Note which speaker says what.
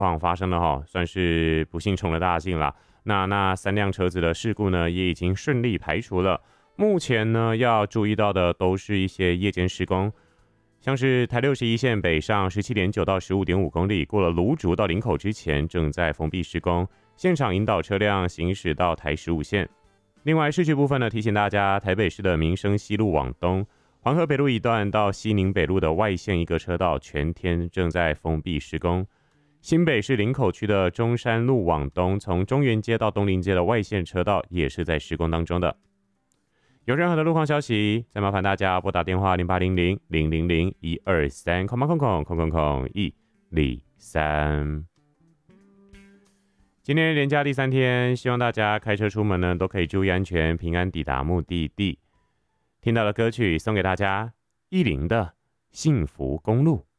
Speaker 1: 况发生了哈，算是不幸冲了大幸啦。那3辆车子的事故呢，也已经顺利排除了。目前呢，要注意到的都是一些夜间施工，像是台61线北上17.9到15.5公里，过了芦竹到林口之前正在封闭施工，现场引导车辆行驶到台15线。另外市区部分呢，提醒大家，台北市的民生西路往东、环河北路一段到西宁北路的外线一个车道全天正在封闭施工。新北市林口区的中山路往东，从中原街到东林街的外线车道也是在施工当中的。有任何的路况消息，再麻烦大家拨打电话0800-000-123，123。今天连假第3天，希望大家开车出门呢都可以注意安全，平安抵达目的地。听到的歌曲送给大家，1零的幸福公路。